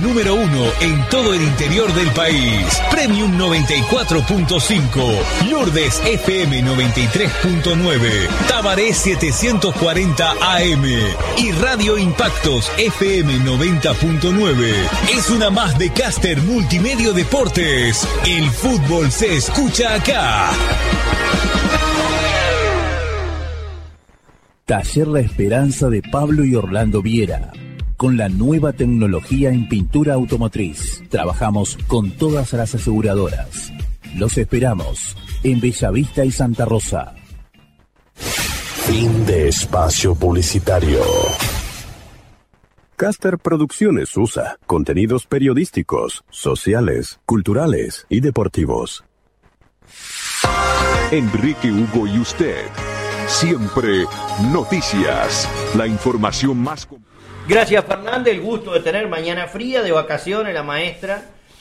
número 1 en todo el interior del país. Premium 94.5, Lourdes FM 93.9, Tabaré 740 AM y Radio Impactos FM 90.9. Es una más de Caster Multimedia Deportes. El fútbol se escucha acá. Taller La Esperanza de Pablo y Orlando Viera. Con la nueva tecnología en pintura automotriz. Trabajamos con todas las aseguradoras. Los esperamos en Bellavista y Santa Rosa. Fin de espacio publicitario. Caster Producciones USA. Contenidos periodísticos, sociales, culturales y deportivos. Enrique Hugo y usted. Siempre noticias. La información más... Gracias, Fernández. El gusto de tener mañana fría, de vacaciones, la maestra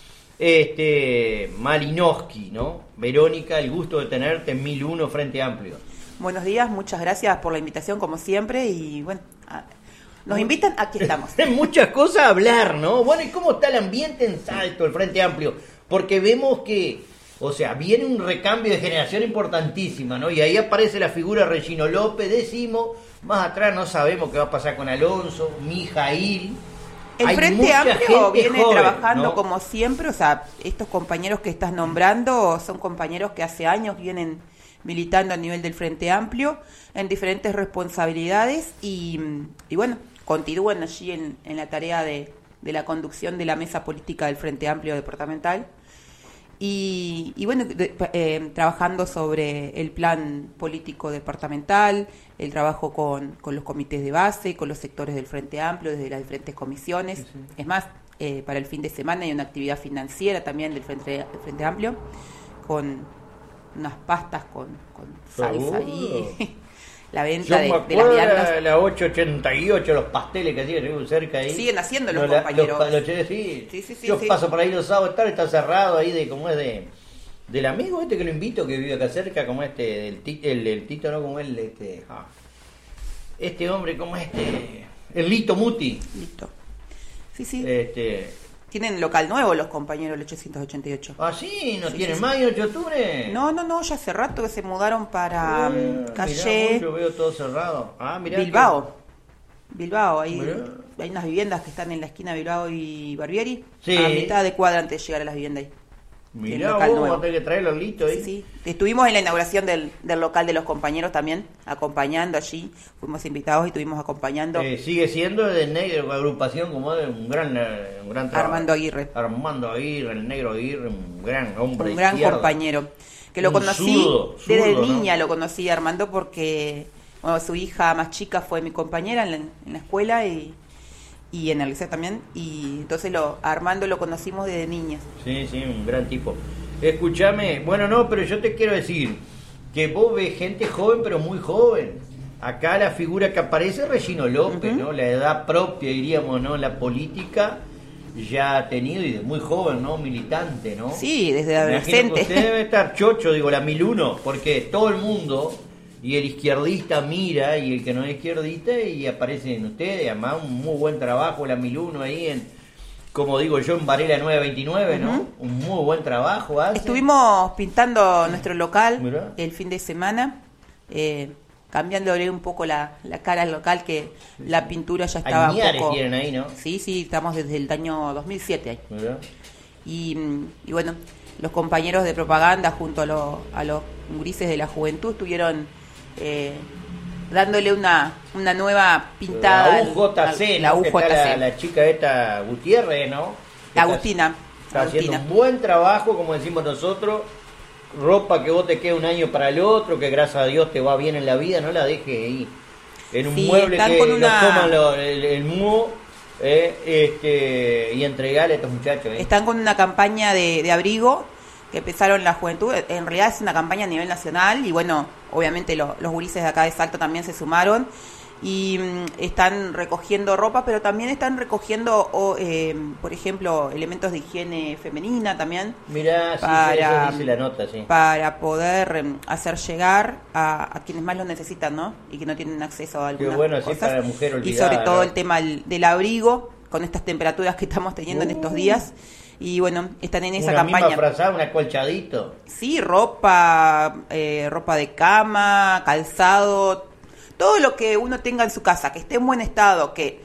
Malinowski, ¿no? Verónica, el gusto de tenerte en 1001 Frente Amplio. Buenos días, muchas gracias por la invitación, como siempre. Y bueno, nos invitan, aquí estamos. Hay muchas cosas a hablar, ¿no? Bueno, ¿y cómo está el ambiente en Salto, el Frente Amplio? Porque vemos que... O sea, viene un recambio de generación importantísima, ¿no? Y ahí aparece la figura de Regino López, decimos, más atrás no sabemos qué va a pasar con Alonso, Mijail. El Hay Frente Amplio viene joven, trabajando, ¿no? como siempre, o sea, estos compañeros que estás nombrando son compañeros que hace años vienen militando a nivel del Frente Amplio en diferentes responsabilidades y bueno, continúan allí en la tarea de la conducción de la mesa política del Frente Amplio departamental. Y bueno, trabajando sobre el plan político departamental, el trabajo con los comités de base, con los sectores del Frente Amplio, desde las diferentes comisiones. Sí. Es más, para el fin de semana hay una actividad financiera también del Frente Amplio, con unas pastas con salsa y la venta de las viandas. La 888, los pasteles que hacían cerca ahí. Siguen haciendo los compañeros. Sí. Yo paso por ahí los sábados, está cerrado ahí del amigo que lo invito, que vive acá cerca, como el Tito, no como él, este hombre, como el Lito Muti. Lito. Sí. Tienen local nuevo los compañeros del 888. ¿Ah, sí? ¿No tienen más el 8 de octubre? No, ya hace rato que se mudaron para calle... Yo veo todo cerrado. Mirá Bilbao, ahí hay unas viviendas que están en la esquina de Bilbao y Barbieri. Sí. A mitad de cuadra antes de llegar a las viviendas ahí. Mirá, vamos a tener que traer los litos ahí. Sí. Estuvimos en la inauguración del local de los compañeros también, acompañando allí. Fuimos invitados y estuvimos acompañando. Sigue siendo de negro, agrupación como de un gran trabajo. Armando Aguirre, el negro Aguirre, un gran hombre. Un gran compañero. Que lo conocí zurdo, desde niña, lo conocí a Armando porque su hija más chica fue mi compañera en la escuela y en el liceo también, y entonces a Armando lo conocimos desde niñas. Sí, un gran tipo. Escúchame, pero yo te quiero decir que vos ves gente joven, pero muy joven. Acá la figura que aparece es Regino López, ¿no? La edad propia, diríamos, ¿no? La política ya ha tenido, y de muy joven, ¿no? Militante, ¿no? Sí, desde adolescente. Usted debe estar chocho, la 1001, porque todo el mundo... Y el izquierdista mira, y el que no es izquierdista, y aparecen ustedes, además un muy buen trabajo, la 1001 ahí como digo yo, en Varela 929, ¿no? Un muy buen trabajo hace. Estuvimos pintando nuestro local el fin de semana, cambiándole un poco la cara al local, que la pintura ya estaba un poco... tienen ahí, ¿no? Sí, estamos desde el año 2007 ahí. Y bueno, los compañeros de propaganda junto a los grises de la juventud estuvieron... dándole una nueva pintada. La UJC, la UJC. La chica esta Gutiérrez, ¿no? Agustina. Está haciendo un buen trabajo, como decimos nosotros. Ropa que vos te queda un año para el otro, que gracias a Dios te va bien en la vida, no la dejes ahí en un mueble que nos coman el muo. Y entregarle a estos muchachos. Están con una campaña de abrigo que empezaron la juventud. En realidad es una campaña a nivel nacional y bueno, obviamente los gurises de acá de Salto también se sumaron y están recogiendo ropa, pero también están recogiendo por ejemplo, elementos de higiene femenina también. Mirá, eso dice la nota, sí. Para poder hacer llegar a quienes más lo necesitan, ¿no? Y que no tienen acceso a algunas Qué bueno, cosas. Para la mujer olvidada, y sobre todo ¿no? el tema del abrigo, con estas temperaturas que estamos teniendo en estos días. Y bueno, están en esa una campaña. Misma frazada, un acolchadito. Sí, ropa de cama, calzado, todo lo que uno tenga en su casa, que esté en buen estado, que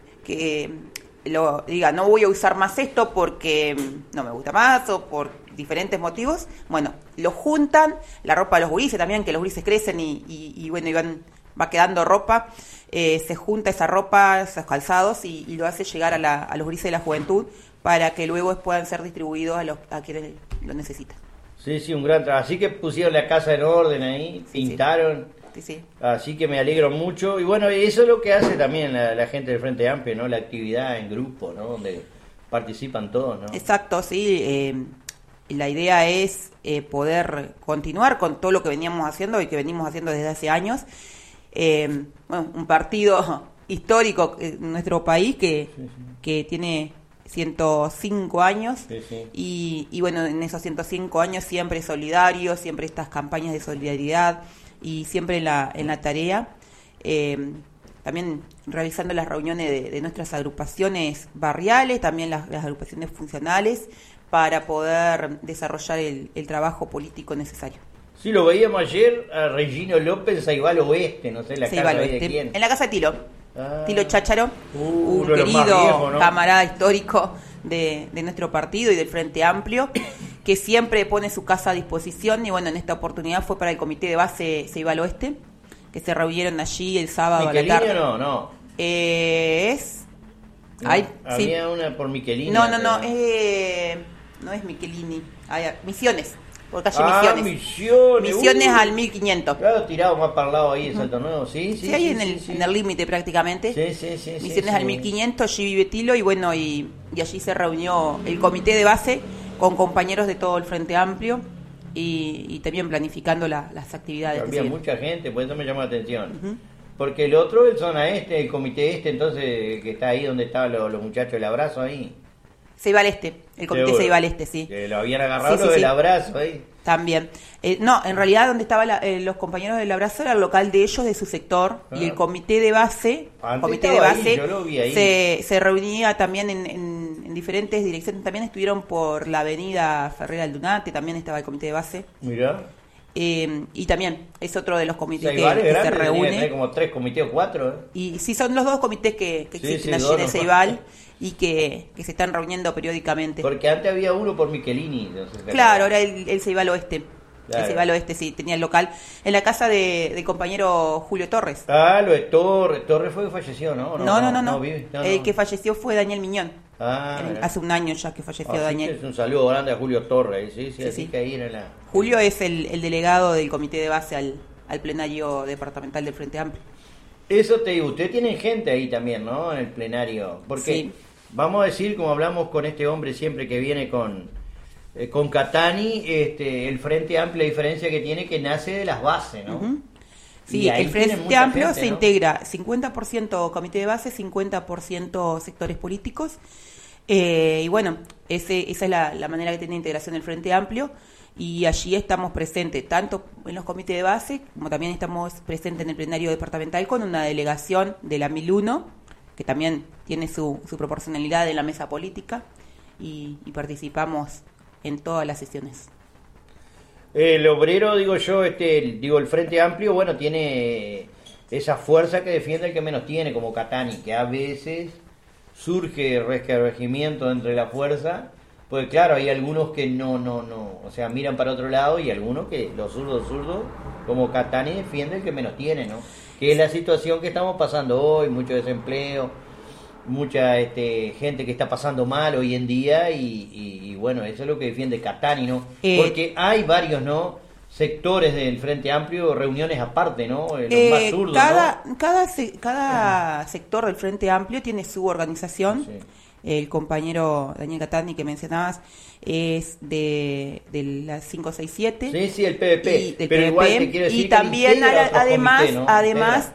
lo diga, no voy a usar más esto porque no me gusta más o por diferentes motivos. Bueno, lo juntan, la ropa de los gurises también, que los gurises crecen y bueno, va quedando ropa. Se junta esa ropa, esos calzados y lo hace llegar a los gurises de la juventud para que luego puedan ser distribuidos a quienes lo necesitan. Sí, un gran trabajo. Así que pusieron la casa en orden ahí, pintaron. Sí. Así que me alegro mucho. Y bueno, eso es lo que hace también la gente del Frente Amplio, ¿no? La actividad en grupo, ¿no? Donde participan todos, ¿no? Exacto, sí. La idea es poder continuar con todo lo que veníamos haciendo y que venimos haciendo desde hace años. Un partido histórico en nuestro país que tiene 105 años y bueno, en esos 105 años siempre solidario, siempre estas campañas de solidaridad y siempre en la tarea, también realizando las reuniones de nuestras agrupaciones barriales, también las agrupaciones funcionales para poder desarrollar el trabajo político necesario. Sí, lo veíamos ayer a Regino López en Saibal Oeste, no sé la casa de quién. En la casa de Tilo. Tilo Chácharo, un querido viejo, ¿no? Camarada histórico de nuestro partido y del Frente Amplio, que siempre pone su casa a disposición. Y bueno, en esta oportunidad fue para el comité de base Ceibal Oeste, que se reunieron allí el sábado a la tarde. No. Había una por Michelini. No es Michelini. Misiones. Por calle Misiones al 1500. Claro, tirado más para el lado ahí de Salto Nuevo, sí. Sí, ahí en el límite prácticamente. Sí. Misiones al 1500, allí vive Tilo y bueno, y allí se reunió el comité de base con compañeros de todo el Frente Amplio y también planificando las actividades. Había mucha gente, por eso me llamó la atención. Porque el otro, el zona el comité entonces, que está ahí donde estaban los muchachos del abrazo ahí. Ceibal Este, el comité Ceibal Este, sí. Que lo habían agarrado del abrazo ahí. También. No, en realidad donde estaban los compañeros del abrazo era el local de ellos, de su sector, y el comité de base, se reunía también en diferentes direcciones. También estuvieron por la avenida Ferrer Aldunate, también estaba el comité de base. Mirá. Y también es otro de los comités que grande, se reúne. Como 3 comités o 4. Y sí, son los 2 comités que existen allí en Ceibal y que se están reuniendo periódicamente. Porque antes había uno por Michelini. Claro, ahora el Ceibal Oeste. Claro. El Ceibal Oeste, sí, tenía el local en la casa del compañero Julio Torres. Lo de Torres. Torres fue que falleció, ¿no? No. El que falleció fue Daniel Miñón. Hace un año ya que falleció Daniel. Es un saludo grande a Julio Torres. Sí. Que ahí era Julio es el delegado del comité de base al plenario departamental del Frente Amplio. Eso te digo, ustedes tienen gente ahí también, ¿no? En el plenario. Porque vamos a decir, como hablamos con este hombre siempre que viene con Catani, el Frente Amplio, la diferencia que tiene que nace de las bases, ¿no? Sí, el Frente Amplio se integra 50% comité de base, 50% sectores políticos. Y bueno, esa es la manera que tiene integración el Frente Amplio. Y allí estamos presentes, tanto en los comités de base, como también estamos presentes en el plenario departamental con una delegación de la 1001, que también tiene su proporcionalidad en la mesa política, y participamos en todas las sesiones. El obrero, digo yo, el Frente Amplio, bueno, tiene esa fuerza que defiende el que menos tiene, como Catani, que a veces surge regimiento entre la fuerza, pues claro, hay algunos que no, o sea, miran para otro lado, y algunos que los zurdos, como Catani, defiende el que menos tiene, ¿no? Que es la situación que estamos pasando hoy, mucho desempleo, mucha gente que está pasando mal hoy en día, y bueno, eso es lo que defiende Catani, ¿no? Porque hay varios, ¿no?, sectores del Frente Amplio, reuniones aparte, ¿no? Los más zurdos, ¿no? Cada sector del Frente Amplio tiene su organización. Sí. El compañero Daniel Catani que mencionabas es de la 567. Sí, el PVP. Pero PVP, igual te quiero decir, y también además, comité, ¿no? Además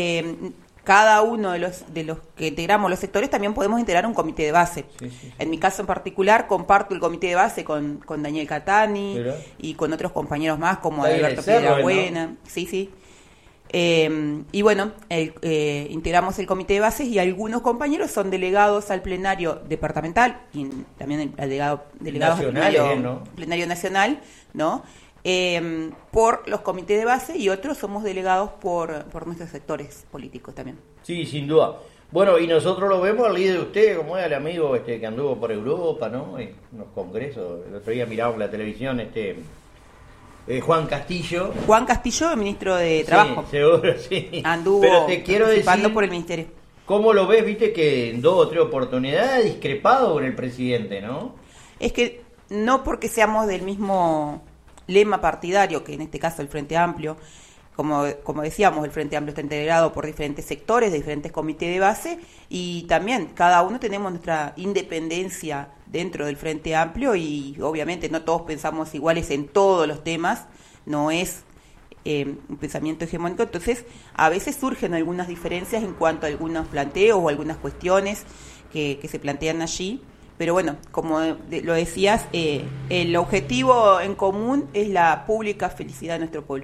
cada uno de los que integramos los sectores también podemos integrar un comité de base. Sí. En mi caso en particular comparto el comité de base con Daniel Catani y con otros compañeros más como Alberto Piedrabuena. ¿No? Sí. Y bueno, integramos el comité de bases y algunos compañeros son delegados al plenario departamental y también al delegado plenario nacional, ¿no? Por los comités de base y otros somos delegados por nuestros sectores políticos también. Sí, sin duda. Bueno, y nosotros lo vemos al líder de usted, como es el amigo que anduvo por Europa, ¿no? En los congresos. El otro día mirábamos la televisión, Juan Castillo. Juan Castillo, ministro de Trabajo. Sí, seguro, sí. Anduvo pero te quiero participando decir, por el ministerio. ¿Cómo lo ves? Viste que en 2 o 3 oportunidades ha discrepado con el presidente, ¿no? Es que no porque seamos del mismo lema partidario, que en este caso el Frente Amplio, como decíamos, el Frente Amplio está integrado por diferentes sectores, de diferentes comités de base, y también cada uno tenemos nuestra independencia dentro del Frente Amplio y obviamente no todos pensamos iguales en todos los temas, no es un pensamiento hegemónico, entonces a veces surgen algunas diferencias en cuanto a algunos planteos o algunas cuestiones que se plantean allí, pero bueno, como lo decías, el objetivo en común es la pública felicidad de nuestro pueblo.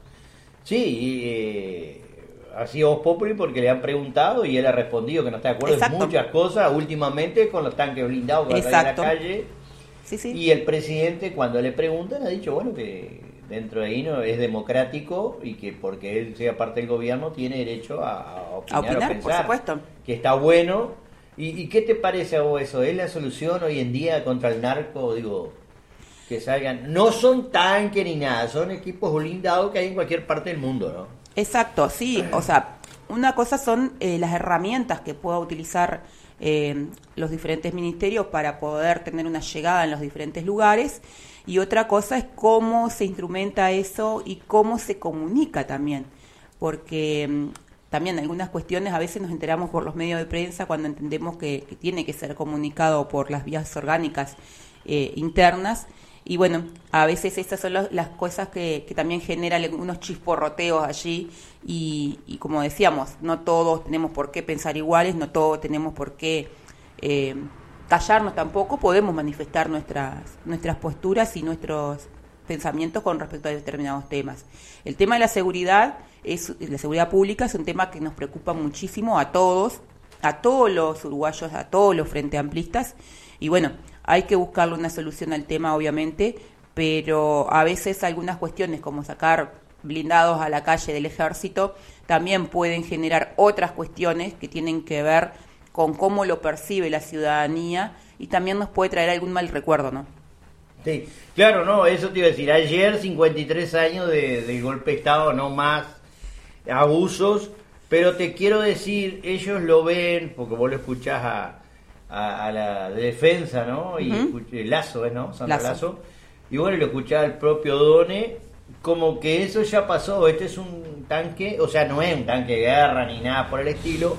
Sí, ha sido Voz Populi porque le han preguntado y él ha respondido que no está de acuerdo Exacto. en muchas cosas, últimamente con los tanques blindados que van a salir a la calle. Sí, sí. Y el presidente, cuando le preguntan, ha dicho, bueno, que dentro de ahí no es democrático y que porque él sea parte del gobierno tiene derecho a opinar, o pensar, por supuesto. que está bueno. ¿Y qué te parece a vos eso? ¿Es la solución hoy en día contra el narco? Digo, que salgan, no son tanques ni nada, son equipos blindados que hay en cualquier parte del mundo, ¿no? Exacto, sí, o sea, una cosa son las herramientas que pueda utilizar los diferentes ministerios para poder tener una llegada en los diferentes lugares, y otra cosa es cómo se instrumenta eso y cómo se comunica también, porque también algunas cuestiones a veces nos enteramos por los medios de prensa cuando entendemos que tiene que ser comunicado por las vías orgánicas internas. Y bueno, a veces estas son las cosas que también generan unos chisporroteos allí y como decíamos, no todos tenemos por qué pensar iguales, no todos tenemos por qué callarnos tampoco, podemos manifestar nuestras posturas y nuestros pensamientos con respecto a determinados temas. El tema de la seguridad pública es un tema que nos preocupa muchísimo a todos los uruguayos, a todos los frente amplistas, y bueno, hay que buscarle una solución al tema, obviamente, pero a veces algunas cuestiones como sacar blindados a la calle del ejército también pueden generar otras cuestiones que tienen que ver con cómo lo percibe la ciudadanía y también nos puede traer algún mal recuerdo, ¿no? Sí, claro, no, eso te iba a decir. Ayer, 53 años de golpe de Estado, no más abusos, pero te quiero decir, ellos lo ven, porque vos lo escuchás a la defensa, ¿no? Y Lazo, ¿no? Sandra Lazo. Y bueno, lo escuchaba el propio Done, como que eso ya pasó. Este es un tanque, o sea, no es un tanque de guerra ni nada por el estilo,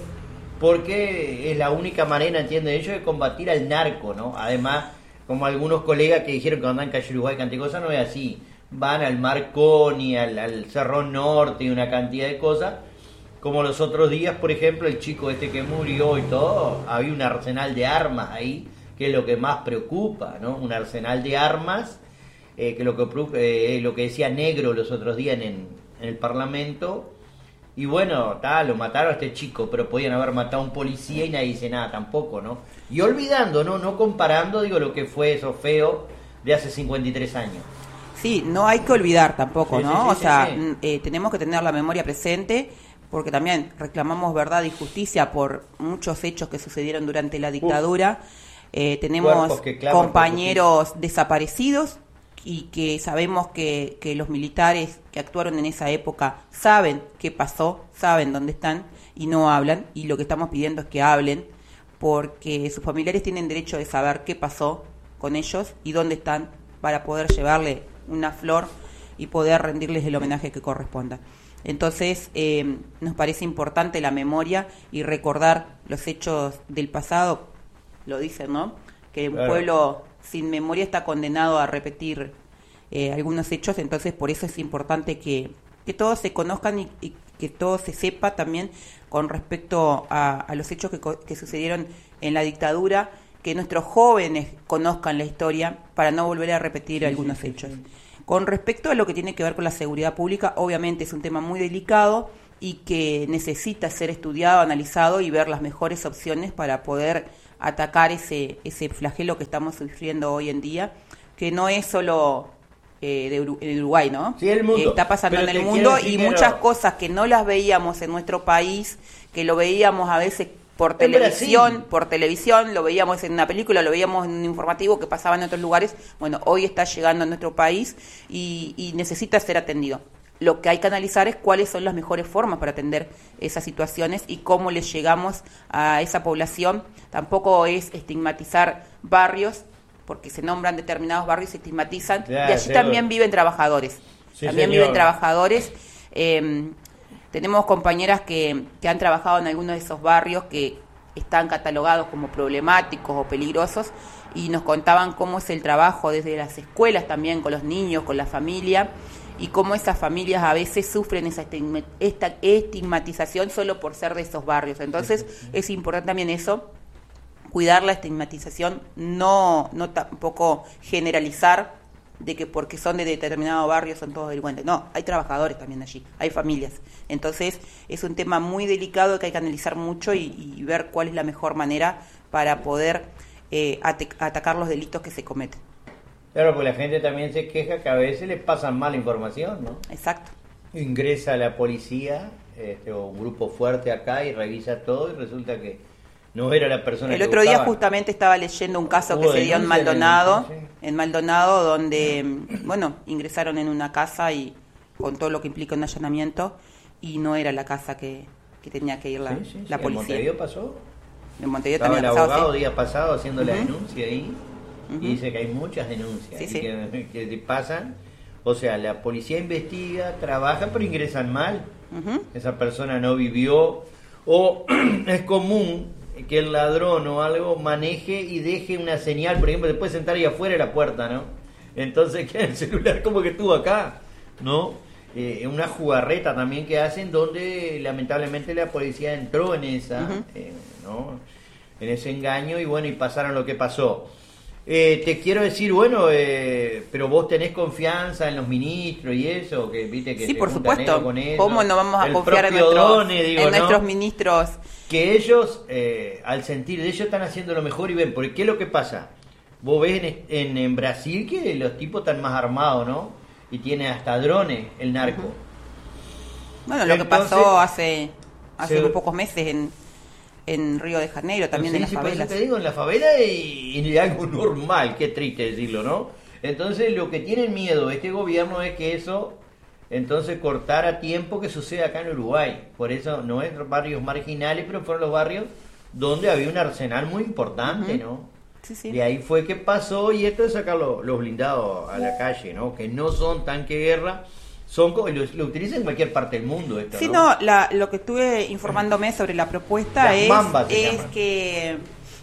porque es la única manera, entienden ellos, de combatir al narco, ¿no? Además, como algunos colegas que dijeron que andan en Calle Uruguay, cantidad de cosas, no es así. Van al Marconi, al Cerro Norte y una cantidad de cosas. Como los otros días, por ejemplo, el chico que murió y todo, había un arsenal de armas ahí, que es lo que más preocupa, ¿no? Un arsenal de armas, lo que decía Negro los otros días en el Parlamento. Y bueno, lo mataron a este chico, pero podían haber matado a un policía y nadie dice nada tampoco, ¿no? Y olvidando, no comparando, digo, lo que fue eso feo de hace 53 años. Sí, no hay que olvidar tampoco, sí, ¿no? Sí, tenemos que tener la memoria presente, porque también reclamamos verdad y justicia por muchos hechos que sucedieron durante la dictadura. Tenemos compañeros desaparecidos y que sabemos que los militares que actuaron en esa época saben qué pasó, saben dónde están y no hablan, y lo que estamos pidiendo es que hablen, porque sus familiares tienen derecho de saber qué pasó con ellos y dónde están para poder llevarle una flor y poder rendirles el homenaje que corresponda. Entonces, nos parece importante la memoria y recordar los hechos del pasado, lo dicen, ¿no? Que un pueblo sin memoria está condenado a repetir algunos hechos, entonces por eso es importante que todos se conozcan y que todo se sepa también con respecto a los hechos que sucedieron en la dictadura, que nuestros jóvenes conozcan la historia para no volver a repetir algunos hechos. Con respecto a lo que tiene que ver con la seguridad pública, obviamente es un tema muy delicado y que necesita ser estudiado, analizado y ver las mejores opciones para poder atacar ese flagelo que estamos sufriendo hoy en día, que no es solo de Uruguay, ¿no? Sí, el mundo. Está pasando Pero en el te mundo quiero decir y que muchas no. cosas que no las veíamos en nuestro país, que lo veíamos a veces por En televisión, lo veíamos en una película, lo veíamos en un informativo que pasaba en otros lugares. Bueno, hoy está llegando a nuestro país y necesita ser atendido. Lo que hay que analizar es cuáles son las mejores formas para atender esas situaciones y cómo les llegamos a esa población. Tampoco es estigmatizar barrios, porque se nombran determinados barrios y se estigmatizan. Claro, y allí también viven trabajadores. Sí, también señor. viven trabajadores. Tenemos compañeras que han trabajado en algunos de esos barrios que están catalogados como problemáticos o peligrosos y nos contaban cómo es el trabajo desde las escuelas también, con los niños, con la familia, y cómo esas familias a veces sufren esta estigmatización solo por ser de esos barrios. Entonces es importante también eso, cuidar la estigmatización, no tampoco generalizar de que porque son de determinado barrio son todos delincuentes. No, hay trabajadores también allí, hay familias. Entonces es un tema muy delicado que hay que analizar mucho y ver cuál es la mejor manera para poder atacar los delitos que se cometen. Claro, porque la gente también se queja que a veces les pasan mala información, ¿no? Exacto. Ingresa la policía o un grupo fuerte acá y revisa todo y resulta que no era la persona El que otro día buscaban. justamente estaba leyendo un caso Hubo que se dio en denuncia Maldonado, sí. en Maldonado, donde, bueno, ingresaron en una casa y con todo lo que implica un allanamiento y no era la casa que tenía que ir la Sí. policía. En Montevideo pasó. En Montevideo Estaba también el ha pasado, abogado sí. día pasado haciendo la Ujú. denuncia ahí Ujú. y dice que hay muchas denuncias Sí, y sí. que te pasan. O sea, la policía investiga, trabaja, pero ingresan mal. Ujú. Esa persona no vivió. O es común que el ladrón o algo maneje y deje una señal, por ejemplo, se puede sentar ahí afuera de la puerta, ¿no? Entonces queda el celular como que estuvo acá, ¿no? Una jugarreta también que hacen donde lamentablemente la policía entró en esa, Ujú. ¿no? En ese engaño y bueno, y pasaron lo que pasó. Te quiero decir, bueno, pero vos tenés confianza en los ministros y eso, que viste que Sí, se por juntan supuesto. ellos con eso. ¿Cómo no vamos a El confiar en propio nuestros, Done, digo, en ¿no? nuestros ministros? Que ellos, al sentir de ellos, están haciendo lo mejor y ven, porque ¿qué es lo que pasa? Vos ves en Brasil que los tipos están más armados, ¿no? Y tiene hasta drones el narco. Bueno, lo que Entonces, pasó hace se- unos pocos meses en Río de Janeiro, también en las por eso favelas. te digo, en la favela y algo normal, qué triste decirlo, ¿no? Entonces lo que tienen miedo este gobierno es que eso, entonces cortar a tiempo que suceda acá en Uruguay. Por eso no es barrios marginales, pero fueron los barrios donde había un arsenal muy importante, Ujú. ¿no? Sí, sí. De ahí fue que pasó y esto es sacar los blindados a la calle, ¿no? Que no son tanque de guerra, lo utilizan en cualquier parte del mundo esto, Sí, ¿no? lo que estuve informándome sobre la propuesta Las mambas se es llaman. que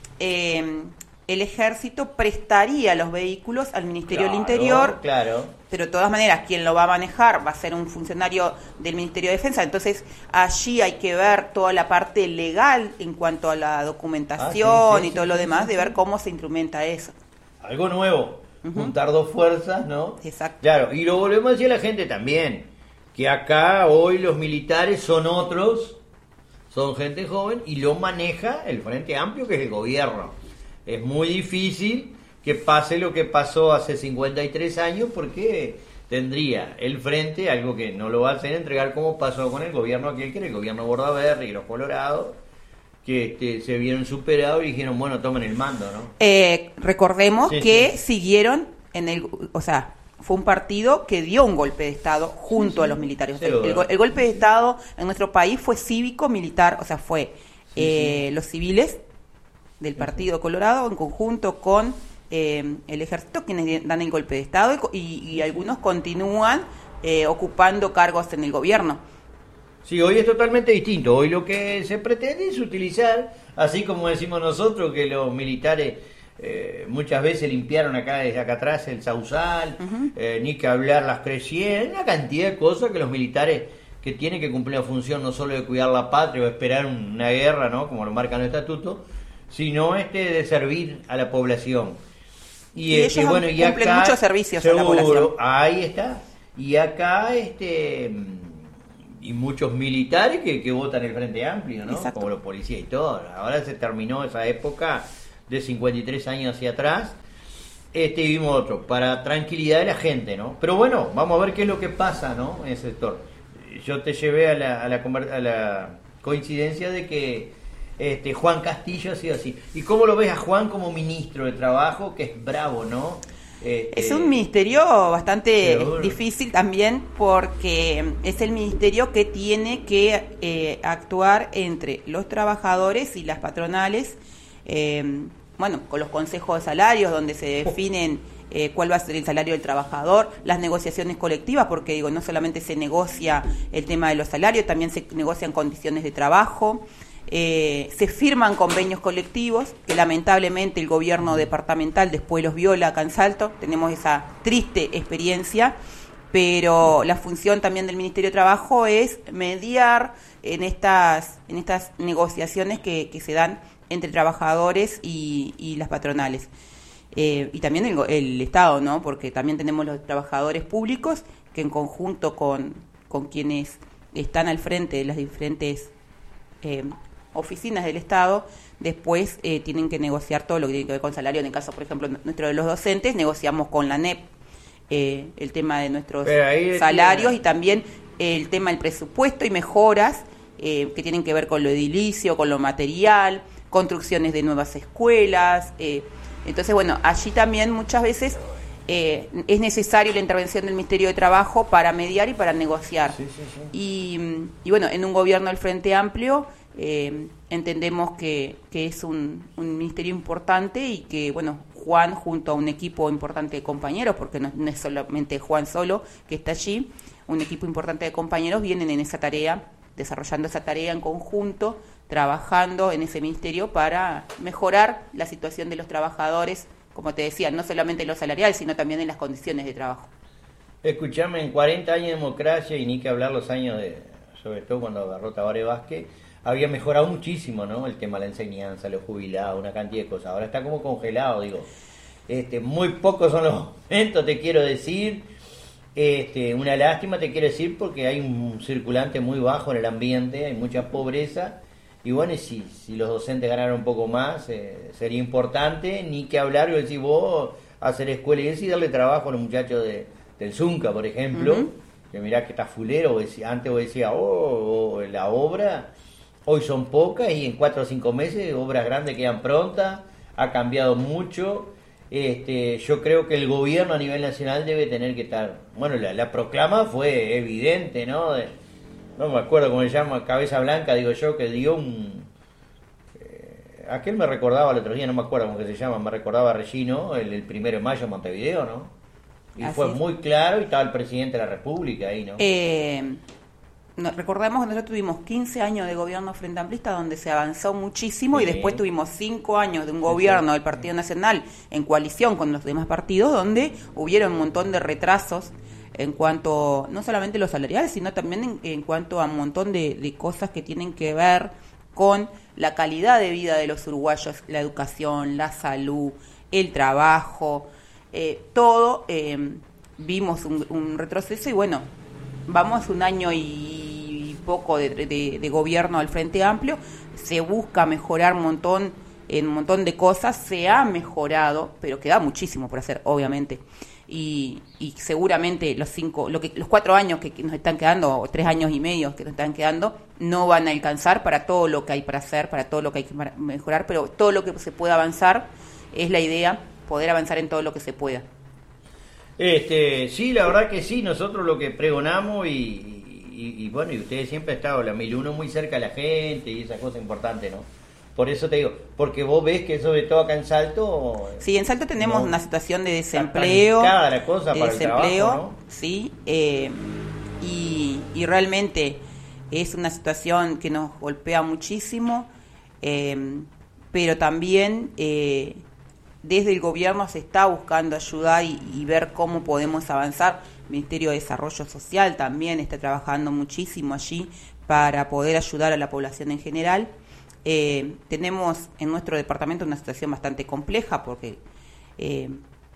el ejército prestaría los vehículos al Ministerio del Interior, Claro. pero de todas maneras quien lo va a manejar va a ser un funcionario del Ministerio de Defensa, entonces allí hay que ver toda la parte legal en cuanto a la documentación sí, y todo sí, lo sí, demás, sí, de sí. ver cómo se instrumenta eso. Algo nuevo, Ujú. juntar dos fuerzas, ¿no? Exacto. Claro, y lo volvemos a decir a la gente también, que acá hoy los militares son otros, son gente joven y lo maneja el Frente Amplio, que es el gobierno. Es muy difícil que pase lo que pasó hace 53 años porque tendría el Frente, algo que no lo va a hacer, entregar como pasó con el gobierno aquel, que era el gobierno Bordaberry y los Colorados, que se vieron superados y dijeron, bueno, tomen el mando, ¿no? Recordemos Sí, que sí. siguieron o sea, fue un partido que dio un golpe de Estado junto a los militares. O sea, Sí, el golpe de Estado en nuestro país fue cívico-militar, o sea, fue los civiles del Partido Colorado en conjunto con el ejército quienes dan el golpe de Estado y algunos continúan ocupando cargos en el gobierno. Sí, hoy es totalmente distinto. Hoy lo que se pretende es utilizar, así como decimos nosotros, que los militares muchas veces limpiaron acá desde acá atrás el Sausal, ni que hablar las Crecientes, una cantidad de cosas que los militares que tienen que cumplir la función no solo de cuidar la patria o esperar una guerra, ¿no? Como lo marcan los estatutos, sino de servir a la población. Y ellos bueno, cumplen acá, muchos servicios seguro, a la población. Ahí está. Y acá y muchos militares que votan el Frente Amplio, ¿no? Exacto. Como los policías y todo. Ahora se terminó esa época de 53 años hacia atrás. Vivimos otro, para tranquilidad de la gente, ¿no? Pero bueno, vamos a ver qué es lo que pasa, ¿no? En ese sector. Yo te llevé a la coincidencia de que Juan Castillo ha sido así. ¿Y cómo lo ves a Juan como ministro de Trabajo? Que es bravo, ¿no? Es un ministerio bastante difícil también, porque es el ministerio que tiene que actuar entre los trabajadores y las patronales, con los consejos de salarios, donde se definen cuál va a ser el salario del trabajador, las negociaciones colectivas, porque no solamente se negocia el tema de los salarios, también se negocian condiciones de trabajo. Se firman convenios colectivos que lamentablemente el gobierno departamental después los viola acá en Salto. Tenemos esa triste experiencia, pero la función también del Ministerio de Trabajo es mediar en estas negociaciones que se dan entre trabajadores y las patronales. Y también el Estado, ¿no? Porque también tenemos los trabajadores públicos que en conjunto con quienes están al frente de las diferentes oficinas del Estado, después tienen que negociar todo lo que tiene que ver con salario. En el caso, por ejemplo, nuestro de los docentes, negociamos con la ANEP el tema de nuestros salarios y también el tema del presupuesto y mejoras que tienen que ver con lo edilicio, con lo material, construcciones de nuevas escuelas. Entonces, bueno, allí también muchas veces es necesario la intervención del Ministerio de Trabajo para mediar y para negociar. Sí. Y bueno, en un gobierno del Frente Amplio entendemos que es un ministerio importante y que, bueno, Juan junto a un equipo importante de compañeros, porque no es solamente Juan solo que está allí, un equipo importante de compañeros vienen en esa tarea, desarrollando esa tarea en conjunto, trabajando en ese ministerio para mejorar la situación de los trabajadores, como te decía, no solamente en lo salarial, sino también en las condiciones de trabajo. Escuchame, en 40 años de democracia, y ni que hablar los años sobre todo cuando agarró Tabaré Vázquez, había mejorado muchísimo, ¿no? El tema de la enseñanza, los jubilados, una cantidad de cosas. Ahora está como congelado, digo. Muy pocos son los momentos, te quiero decir. Una lástima, te quiero decir, porque hay un circulante muy bajo en el ambiente, hay mucha pobreza. Y bueno, si los docentes ganaran un poco más, sería importante. Ni que hablar, yo decís vos, hacer escuela y eso y darle trabajo a los muchachos del Zunca, por ejemplo. Uh-huh. Que mirá que está fulero, antes vos decías, la obra, hoy son pocas y en 4 o 5 meses obras grandes quedan prontas, ha cambiado mucho. Yo creo que el gobierno a nivel nacional debe tener que estar, bueno, la proclama fue evidente, ¿no? No me acuerdo cómo se llama, Cabeza Blanca, digo yo, que dio aquel me recordaba el otro día, no me acuerdo cómo que se llama, me recordaba a Regino, el 1 de mayo en Montevideo, ¿no? Y así fue muy claro y estaba el presidente de la República ahí, ¿no? Recordemos que nosotros tuvimos 15 años de gobierno frente amplista donde se avanzó muchísimo, sí. Y después tuvimos 5 años de un gobierno del Partido Nacional en coalición con los demás partidos donde hubieron un montón de retrasos en cuanto, no solamente lo salarial, sino también en cuanto a un montón de cosas que tienen que ver con la calidad de vida de los uruguayos, la educación, la salud, el trabajo, todo. Vimos un retroceso y bueno, vamos un año y poco de gobierno al Frente Amplio, se busca mejorar un montón de cosas, se ha mejorado, pero queda muchísimo por hacer, obviamente. Y seguramente los 4 años que nos están quedando, o 3 años y medio que nos están quedando, no van a alcanzar para todo lo que hay para hacer, para todo lo que hay que mejorar, pero todo lo que se pueda avanzar es la idea, poder avanzar en todo lo que se pueda. Sí, la verdad que sí, nosotros lo que pregonamos y bueno, y ustedes siempre han estado, la 1001 muy cerca de la gente y esa cosa importante, ¿no? Por eso te digo, porque vos ves que sobre todo acá en Salto... Sí, en Salto tenemos una situación de desempleo. La cosa para desempleo, el trabajo, ¿no? Sí, y realmente es una situación que nos golpea muchísimo, pero también desde el gobierno se está buscando ayudar y ver cómo podemos avanzar. El Ministerio de Desarrollo Social también está trabajando muchísimo allí para poder ayudar a la población en general. Tenemos en nuestro departamento una situación bastante compleja porque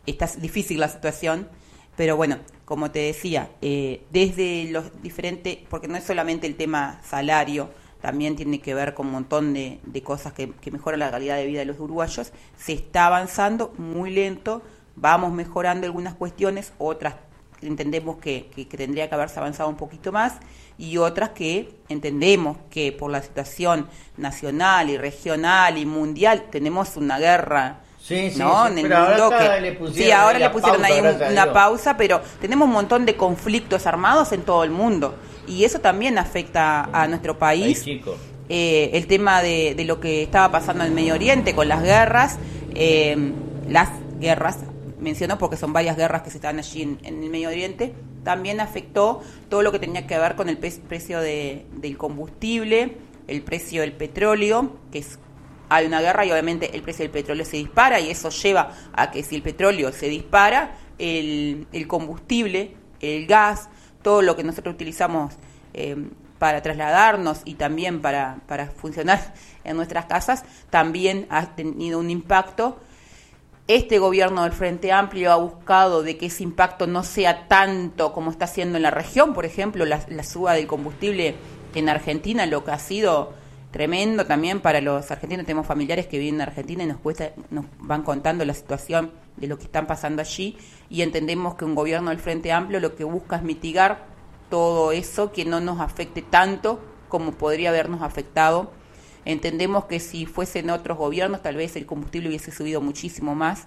está difícil la situación, pero bueno, como te decía, desde los diferentes, porque no es solamente el tema salario, también tiene que ver con un montón de cosas que mejoran la calidad de vida de los uruguayos. Se está avanzando muy lento, vamos mejorando algunas cuestiones, otras entendemos que tendría que haberse avanzado un poquito más, y otras que entendemos que por la situación nacional y regional y mundial tenemos una guerra. Sí, ¿no? Sí, en el pero mundo ahora le pusieron ahí una pausa, pero tenemos un montón de conflictos armados en todo el mundo. Y eso también afecta a nuestro país. El tema de lo que estaba pasando en el Medio Oriente con las guerras, menciono porque son varias guerras que se están allí en el Medio Oriente, también afectó todo lo que tenía que ver con el precio del combustible, el precio del petróleo, hay una guerra y obviamente el precio del petróleo se dispara, y eso lleva a que si el petróleo se dispara, el combustible, el gas, todo lo que nosotros utilizamos para trasladarnos y también para funcionar en nuestras casas, también ha tenido un impacto. Este gobierno del Frente Amplio ha buscado de que ese impacto no sea tanto como está haciendo en la región. Por ejemplo, la suba del combustible en Argentina, lo que ha sido tremendo también para los argentinos. Tenemos familiares que viven en Argentina y nos van contando la situación de lo que están pasando allí, y entendemos que un gobierno del Frente Amplio lo que busca es mitigar todo eso, que no nos afecte tanto como podría habernos afectado. Entendemos que si fuesen otros gobiernos tal vez el combustible hubiese subido muchísimo más,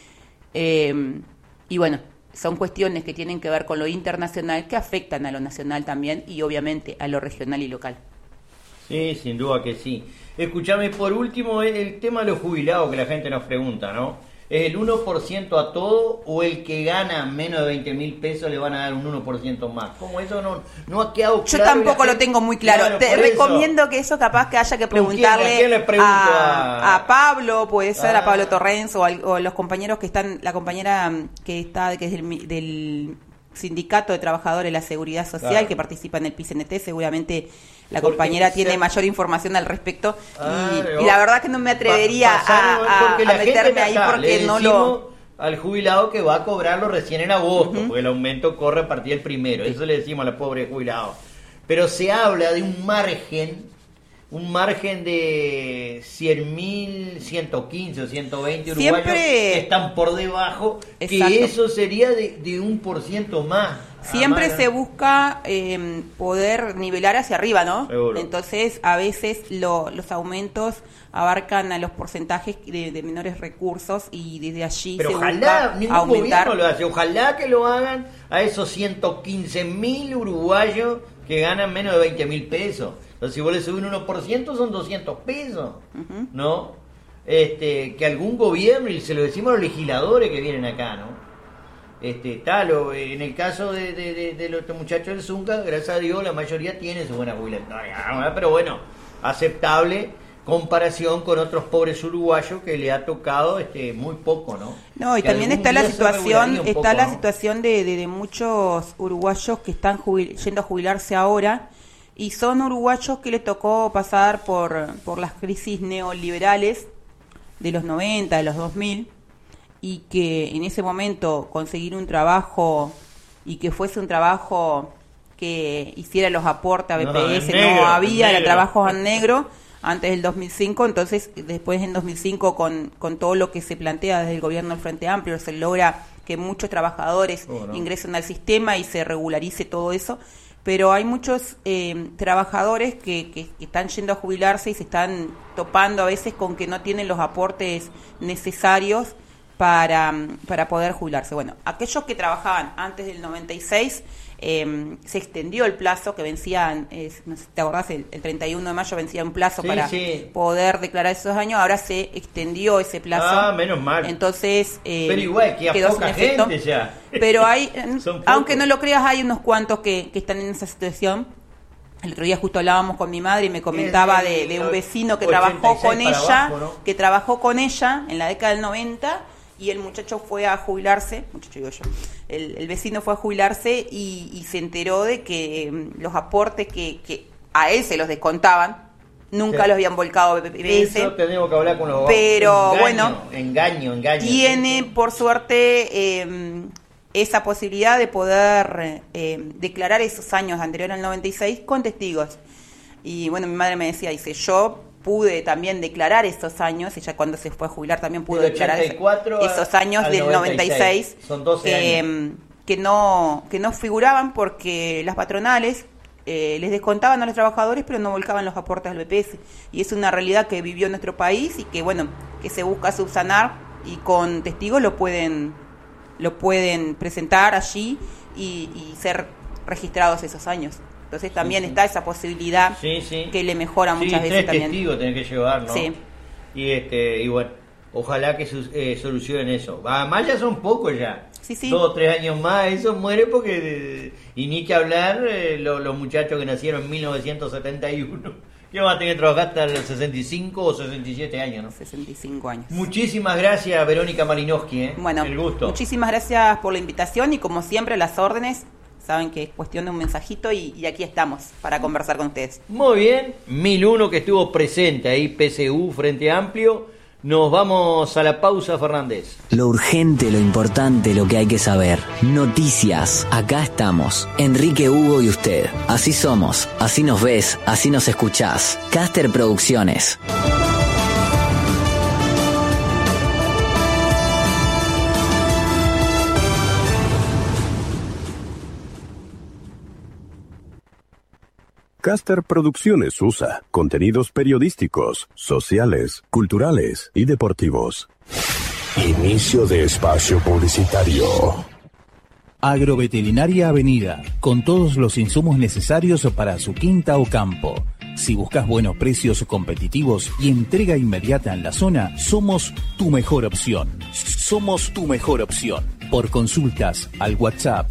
y bueno, son cuestiones que tienen que ver con lo internacional, que afectan a lo nacional también, y obviamente a lo regional y local. Sí, sin duda que sí. Escuchame, por último, el tema de los jubilados que la gente nos pregunta, ¿no? ¿Es el 1% a todo, o el que gana menos de 20.000 pesos le van a dar un 1% más? ¿Cómo eso no ha quedado claro? Yo tampoco lo tengo muy claro. Te recomiendo que eso capaz que haya que preguntarle a Pablo, puede ser a Pablo Torrens, o los compañeros que están, la compañera que es del Sindicato de Trabajadores de la Seguridad Social, claro, que participa en el PCNT, seguramente la compañera tiene mayor información al respecto, y la verdad que no me atrevería a meterme ahí porque no lo... Al jubilado que va a cobrarlo recién en agosto, porque el aumento corre a partir del 1, eso le decimos a los pobres jubilados. Pero se habla de un margen de 100.000, 115 o 120 uruguayos que están por debajo, exacto, que eso sería de 1% más. Siempre se busca poder nivelar hacia arriba, ¿no? Seguro. Entonces, a veces los aumentos abarcan a los porcentajes de menores recursos, y desde allí pero se ojalá, busca ningún aumentar. Gobierno lo hace. Ojalá que lo hagan a esos 115.000 uruguayos que ganan menos de 20.000 pesos. Entonces, si vos le subís un 1%, son 200 pesos, ¿no? Que algún gobierno, y se lo decimos a los legisladores que vienen acá, ¿no? En el caso de los muchachos del Zunca, gracias a Dios, la mayoría tiene su buena jubilación, pero bueno, aceptable comparación con otros pobres uruguayos que le ha tocado muy poco, ¿no? No, y que también está la situación de muchos uruguayos que están yendo a jubilarse ahora, y son uruguayos que les tocó pasar por las crisis neoliberales de los 90, de los 2000, y que en ese momento conseguir un trabajo, y que fuese un trabajo que hiciera los aportes a BPS, no había, era trabajo en negro antes del 2005, entonces después en 2005 con todo lo que se plantea desde el gobierno del Frente Amplio, se logra que muchos trabajadores ingresen al sistema y se regularice todo eso, pero hay muchos trabajadores que están yendo a jubilarse y se están topando a veces con que no tienen los aportes necesarios para poder jubilarse. Bueno, aquellos que trabajaban antes del 96, se extendió el plazo que vencía, no sé si te acordás, el 31 de mayo vencía un plazo para poder declarar esos años, ahora se extendió ese plazo. Menos mal. Entonces, pero igual, que quedó sin efecto. Ya. Pero hay, aunque no lo creas, hay unos cuantos que están en esa situación. El otro día justo hablábamos con mi madre y me comentaba de un vecino que trabajó con ella, abajo, ¿no? Que trabajó con ella en la década del 90, y el muchacho fue a jubilarse, el vecino fue a jubilarse y se enteró de que los aportes que a él se los descontaban, nunca los habían volcado a BPS. Eso tenemos que hablar con los pero engaño. Tiene, por suerte, esa posibilidad de poder declarar esos años anteriores al 96 con testigos. Y bueno, mi madre me decía, yo pude también declarar esos años, ella cuando se fue a jubilar también pudo declarar esos años del 96. Son 12 años. Que no figuraban porque las patronales les descontaban a los trabajadores, pero no volcaban los aportes al BPS. Y es una realidad que vivió nuestro país y que, bueno, que se busca subsanar, y con testigos lo pueden presentar allí y ser registrados esos años. Entonces también está esa posibilidad que le mejora muchas veces también. 3 testigos tenés que llevar, ¿no? Sí. Y bueno, ojalá que solucionen eso. Además ya son pocos ya. Sí. 2 o 3 años más, eso muere porque... Y ni que hablar los muchachos que nacieron en 1971. Que van a tener que trabajar hasta los 65 o 67 años, ¿no? 65 años. Muchísimas gracias, Verónica Malinowski. Bueno, el gusto. Muchísimas gracias por la invitación y como siempre las órdenes. Saben que es cuestión de un mensajito y aquí estamos para conversar con ustedes. Muy bien, 1001 que estuvo presente ahí, PSU, Frente Amplio. Nos vamos a la pausa, Fernández. Lo urgente, lo importante, lo que hay que saber. Noticias, acá estamos. Enrique, Hugo y usted. Así somos, así nos ves, así nos escuchás. Caster Producciones. Caster Producciones USA, contenidos periodísticos, sociales, culturales y deportivos. Inicio de espacio publicitario. Agroveterinaria Avenida, con todos los insumos necesarios para su quinta o campo. Si buscas buenos precios competitivos y entrega inmediata en la zona, somos tu mejor opción. Somos tu mejor opción. Por consultas al WhatsApp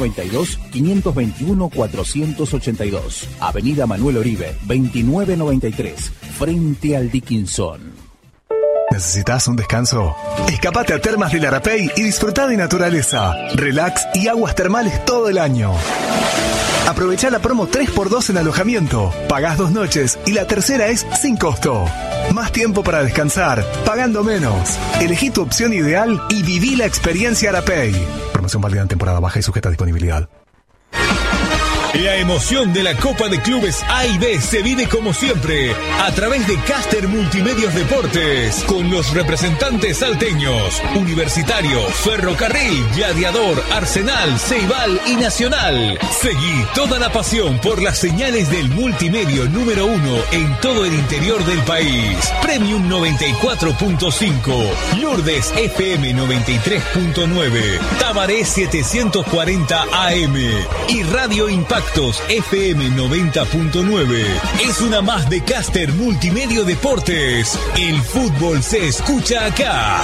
092-521-482. Avenida Manuel Oribe, 2993, frente al Dickinson. ¿Necesitas un descanso? Escapate a Termas del Arapey y disfruta de naturaleza, relax y aguas termales todo el año. Aprovecha la promo 3x2 en alojamiento. Pagás 2 noches y la tercera es sin costo. Más tiempo para descansar, pagando menos. Elegí tu opción ideal y viví la experiencia Arapey. Promoción válida en temporada baja y sujeta a disponibilidad. La emoción de la Copa de Clubes A y B se vive como siempre a través de Caster Multimedios Deportes con los representantes salteños, Universitario, Ferrocarril, Gladiador, Arsenal, Ceibal y Nacional. Seguí toda la pasión por las señales del multimedio número 1 en todo el interior del país. Premium 94.5, Lourdes FM 93.9, Tabaré 740 AM y Radio Impacto FM 90.9. Es una más de Caster Multimedio Deportes. El fútbol se escucha acá.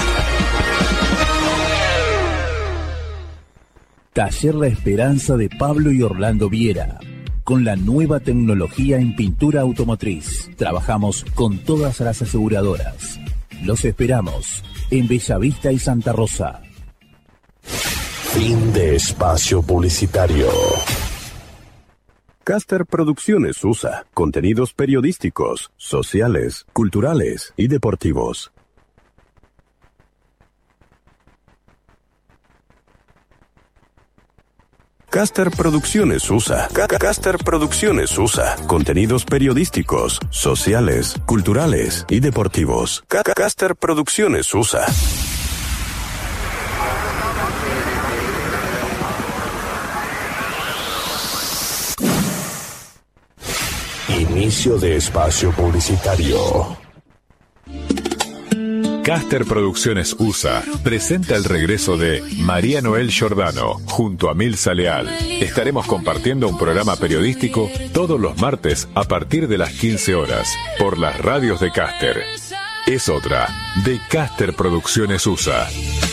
Taller La Esperanza de Pablo y Orlando Viera. Con la nueva tecnología en pintura automotriz. Trabajamos con todas las aseguradoras. Los esperamos en Bellavista y Santa Rosa. Fin de espacio publicitario. Caster Producciones USA, contenidos periodísticos, sociales, culturales y deportivos. Caster Producciones USA. Caster Producciones USA, contenidos periodísticos, sociales, culturales y deportivos. Caster Producciones USA. Inicio de espacio publicitario. Caster Producciones USA presenta el regreso de María Noel Giordano junto a Milza Leal. Estaremos compartiendo un programa periodístico todos los martes a partir de las 15 horas por las radios de Caster. Es otra de Caster Producciones USA.